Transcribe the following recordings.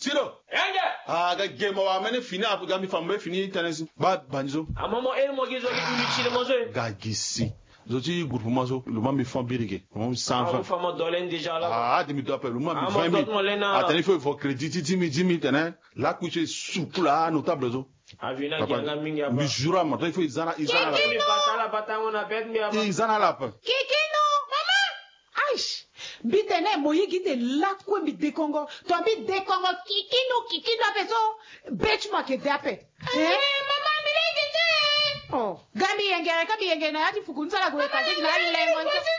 Siro. Ah, ga game wa mene fini apu ga mi fambe fini tennis. Ba banjo. A maman elle mo gizo inutile manger. Ga gisi. Zoti groupe mazo, le mam mi font birige. Mam 120. Ah, femme dolen déjà là. Ah, demi dope, le mam 20 000. Attends, il faut crédit 10 000 tenez. Là couche souple là notable zo. Avina ganga minga ba. Mi jura ma, il faut izana la. Izana la. Kikino, maman. Aish. Bitene moyi gite la ko mi de Congo. To mi de Congo kikino peso. Betch ma ke dape. Maman mi gite. Oh, Gambi yengere na yati fukunza la kuweka ziki na lengo.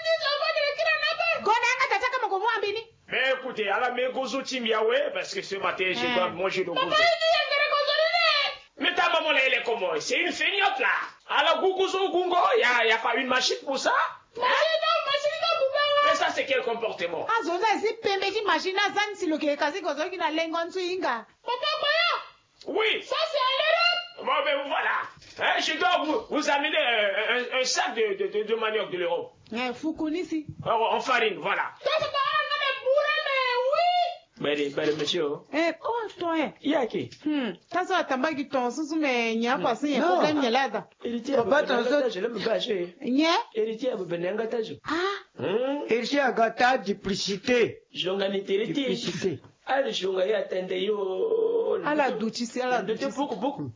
Gona anga tataka mgomo ambini. Mais écoutez, à la mégozo timiawe parce que ce matin je dois manger le gozo. Mais ta maman elle est comment? C'est une feignotte là. À la gougozo gungo, y a pas une machine pour ça? Mais ça c'est quel comportement? Ah zoza si pembe ki machine azan si lo ke kazi gozo ki na lengo nsuinga. Papa Maya. Oui. Ça c'est à l'Europe. Bon ben voilà. Hein, je dois vous amener un sac de manioc de l'Europe. Fukunisi. En farine, voilà. Oui. Mais monsieur. Oh, toi. Yaki. Taso atambaki ton susu me nya pasi ya problem ya lada. Héritier abbenanga je l'aime bacher. Nya? Héritier abbenanga tajo. Ah. Héritier agata duplicité. Jonga ni duplicité. Ale jonga ya tende yo. Ala duchisi ala duchisi. Beaucoup.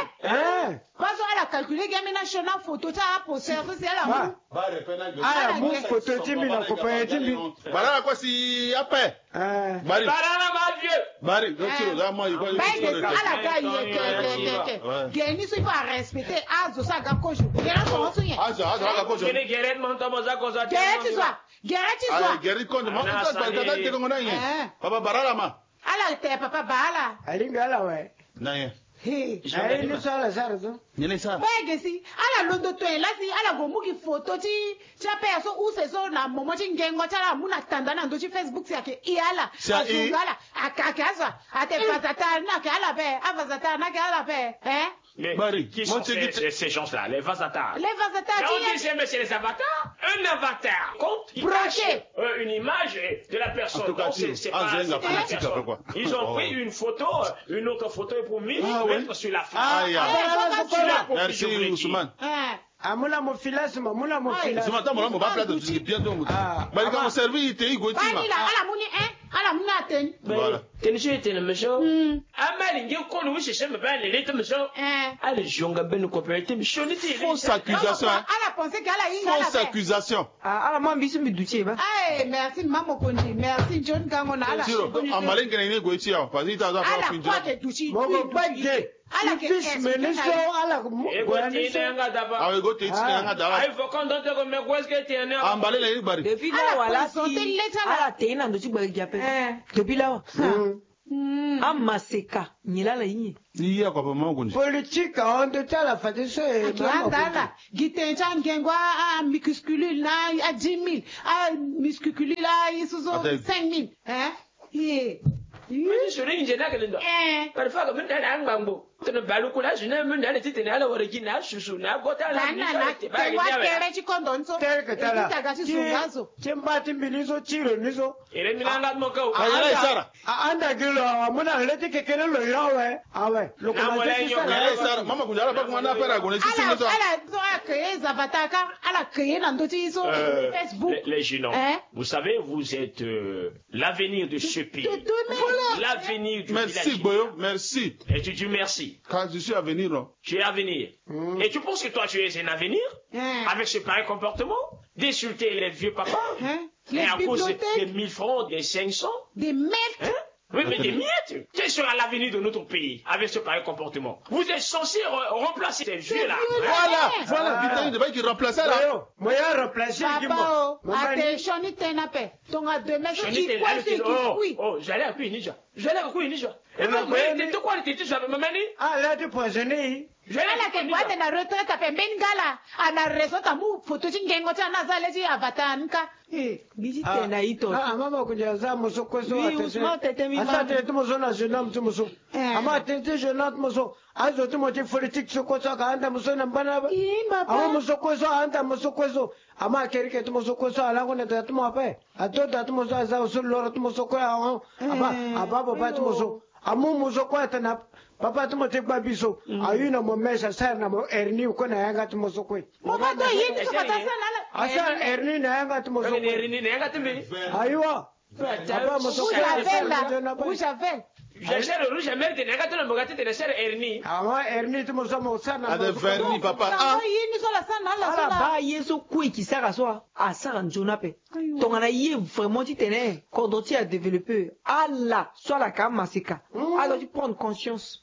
Bazo ala calculer game na shona photo ta po service ala mu. Ala mu photo timi na kopaya timi. Bara kwa si ape. Bari. Barana ma vieux. Bari, docteur, là moi il va ala ga yeke. Geni so fa respecter azo sa ga kojo. Gera so so yen. Azo ga kojo. Gene geret monta moza koza. Gereti so. Ah, gerit konde mo ko ba ga te ngona yen. Papa barala ma. Ala te papa bala. Alinga ala we. Na yen. Hey, ai ni sala sarzo. Nyene sa. Bagesi, ala londo to elasi ala gomuki photo ti chape so use so na momo ti ngengo chala muna tandana ndo ti Facebook yake iala. Azungala akakaza ate fazata na ke ala be, avazata na ke ala be, Mais Barry, qui sont ces gens-là, les vasatars? Les vasatars qui mais c'est les avatars. Un avatar compte, il cache une image de la personne. En tout cas, c'est pas la personne. Ils ont pris une photo, une autre photo pour mettre sur la photo. Merci Ousmane. Amuna mo filas mo muna mo filas. Ousmane ta mo ba plateau tu bien donc. Bari ka servi te igo tima. Bani la ala muni ala muna ten. Voilà. Tenje ten monsieur. Amali ngi ko no wishe me ba le te monsieur. Allez jonga ben coopérative shoniti. Fausse accusation. Ala pensé qu'ala inga. Fausse accusation. Ala mo bisu mi dutie ba. Merci maman Kondi. Merci John Gango na ala. Amale ngene ni go tia parce que ta za fa finjo. Ala kwa ke duchi. Mo go bagge. Ala ke ministre ala awe go te tina nga dawa ai faut qu'on donne comme mais qu'est-ce que tu es né ambale la ibari depuis là wala ti ala te na ndo ci ba jape depuis là amaseka nyilala yinyi iya kwa pa mangu ni politique on de tala fate so e andala gitencha ngengwa a musculule na a 10 000 a musculule la isuzo 5 000 mais je suis ingénieur que l'endo parfois comme dans angbango tene balukula je ne me n'allait tene ala origina chouchou na gota la na te wa kere chi kondonso tere tala tagasi sungazo chembati mbilizo chiro nizo ere milanga moka ayala sara anda gilo muna leti kekele lo yawe awe lokala sara mama kunjala pa kumana pera gone si sinzo ala so créer zavataka ala créer na ndoti so Facebook les jeunes vous savez vous êtes l'avenir de ce pays l'avenir du village. Merci Boyo, merci. Et tu dis merci. Quand je suis à venir, non? Tu es à venir. Et tu penses que toi tu es un avenir avec ce pareil comportement? D'insulter les vieux papas les à cause des 1000 francs, des 500 des miettes. Oui, mais des miettes. Quel sera l'avenir de notre pays avec ce pareil comportement? Vous êtes censé remplacer ces vieux-là. Voilà, putain, il devait qu'il remplace là. Moi, remplacer. Papa, attention, il t'en a pas. Ton a deux mètres qui oui. Oh, j'allais à Kuinija. J'allais à Kuinija. Et mais tu quoi, tu étais sur ma manie? Ah, là, tu poisonné. Ala ke kwate na retraite pembeni ngala ana resota mu photo chingengo cha nazale ji avatanka biji tena ito mama kunjaza musokweso atete tumoso national tumoso ama atete journal tumoso azo tumote politique sokoso kaanda musona mbana ama musokweso anda musokweso ama kerike tumoso alango na tumo ape atoda tumoso aza usuloro tumoso kwa ama ababo pa tumoso amu muso kwa tana papa tumo te babiso ayuna mo mesa sana mo erni ko na yanga tumo so kwe mama to yini so kata sana asa erni na yanga tumo so kwe erni na yanga tumbi aywa papa mo so où j'avais J'achète le rouge à mettre des négatifs de Bogati de la chair Ernie. Ah, Ernie, tu me sommes sana. Ada verni papa. Ah, yini so la sana la sana. Ba yeso kui ki sara so a sara njonape. Tongana ye vraiment tu tenais condoti à développer. Allah, soit la kamasika. Alors tu prends conscience.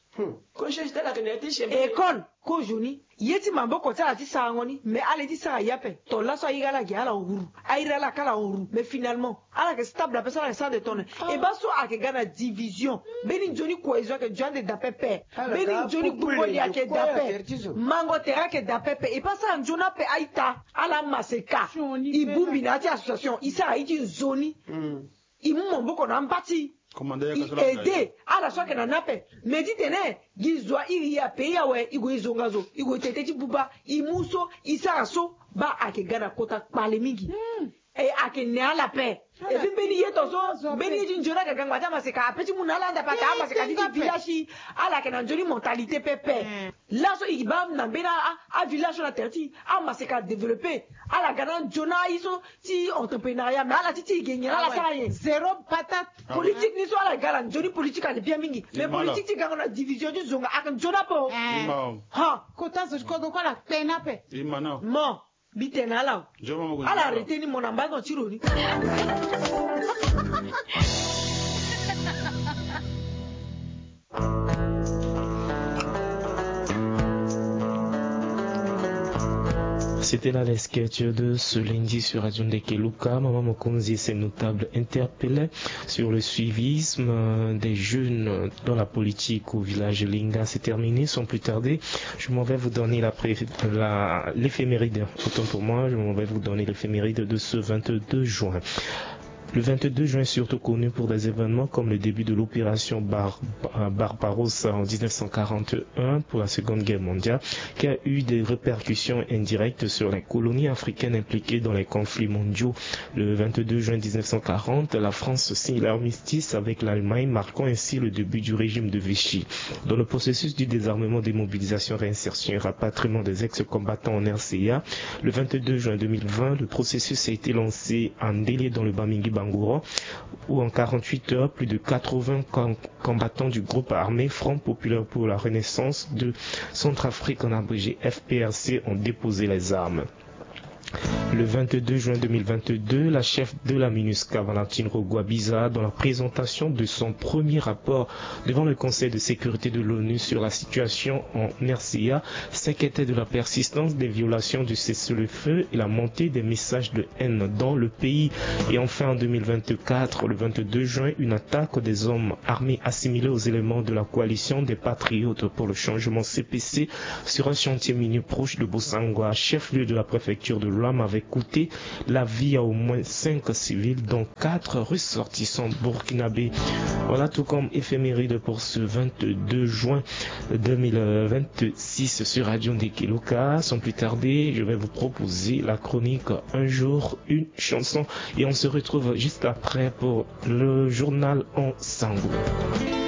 École, ko joni, yeti mambo ko tala ti sangoni, mais allez ti sara yape. To la so igala gi ala ouru. Aira la kala ouru, mais finalement, ala que stable la personne ça de tonne. Et ba so a que gana division. Beni joni cohésion que John de dapepe. Beni joni kubo ya que dape. Mango terra que dapepe. Et pas ça njona pe aita ala maseka. Ibumbi na ti association, isa aiti zoni. Imu mambo ko na mbati. Aider à la soirée que n'en a pas. Mais dites-ne, Gizwa, il y a payé, ouais, il y a zongazo, il y a tete buba, il mousso, il s'arasso, ba à que gana kota palemigi. Et à que ne a la paix. Et puis béni yetozo, béni jinjona que gangwata maseka, petit mounala da pata, maseka di village, à la que n'anjoli mentalité pépé. Là, so il bam na bena à village sur la terre, à maseka développé, à la gana jona iso, ti entrepreneuriat, mais à la titi gagnera la salle. Zéro patate. Politique ni so à la gala, joli politique à bien mingi. Mais politique ti gana division du zonga, à jona po. Ha, kota so ko ko la penape. Imana. Mon. Bitena là. Alors arrêtez ni mon ambassade dans Tironi. C'était là les sketchs de ce lundi sur Radio Ndekeluka. Maman Mokonzi s'est notable interpellée sur le suivisme des jeunes dans la politique au village Linga. C'est terminé, sans plus tarder. Je m'en vais vous donner l'éphéméride. Autant pour moi, je m'en vais vous donner l'éphéméride de ce 22 juin. Le 22 juin est surtout connu pour des événements comme le début de l'opération Barbarossa en 1941 pour la Seconde Guerre mondiale, qui a eu des répercussions indirectes sur les colonies africaines impliquées dans les conflits mondiaux. Le 22 juin 1940, la France signe l'armistice avec l'Allemagne, marquant ainsi le début du régime de Vichy. Dans le processus du désarmement, démobilisation, réinsertion et rapatriement des ex-combattants en RCA, le 22 juin 2020, le processus a été lancé en délai dans le Bamingui Bangoura, où en 48 heures, plus de 80 combattants du groupe armé Front Populaire pour la Renaissance de Centrafrique, en abrégé FPRC, ont déposé les armes. Le 22 juin 2022, la chef de la MINUSCA, Valentine Rogua-Biza, dans la présentation de son premier rapport devant le Conseil de sécurité de l'ONU sur la situation en RCA, s'inquiétait de la persistance des violations du cessez-le-feu et la montée des messages de haine dans le pays. Et enfin, en 2024, le 22 juin, une attaque des hommes armés assimilés aux éléments de la coalition des patriotes pour le changement CPC sur un chantier minier proche de Bosangwa, chef-lieu de la préfecture de l'homme, avait coûté la vie à au moins 5 civils, dont 4 ressortissants burkinabés. Voilà tout comme éphéméride pour ce 22 juin 2026 sur Radio Ndekeluka. Sans plus tarder, je vais vous proposer la chronique Un jour, une chanson, et on se retrouve juste après pour le journal en sango.